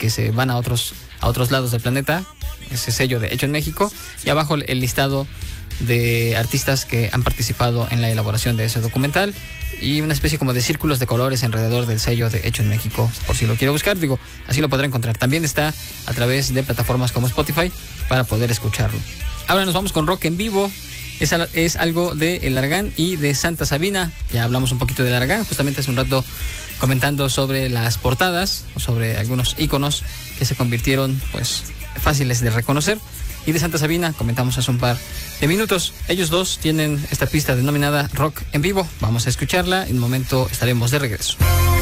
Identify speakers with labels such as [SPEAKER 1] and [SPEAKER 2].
[SPEAKER 1] que se van a otros lados del planeta, ese sello de Hecho en México, y abajo el listado de artistas que han participado en la elaboración de ese documental, y una especie como de círculos de colores alrededor del sello de Hecho en México, por si lo quiero buscar, así lo podrá encontrar. También está a través de plataformas como Spotify para poder escucharlo. Ahora nos vamos con rock en vivo. Es algo de El Aragán y de Santa Sabina. Ya hablamos un poquito del Aragán, justamente hace un rato comentando sobre las portadas, o sobre algunos íconos que se convirtieron pues fáciles de reconocer. Y de Santa Sabina comentamos hace un par de minutos. Ellos dos tienen esta pista denominada Rock en Vivo. Vamos a escucharla. En un momento estaremos de regreso.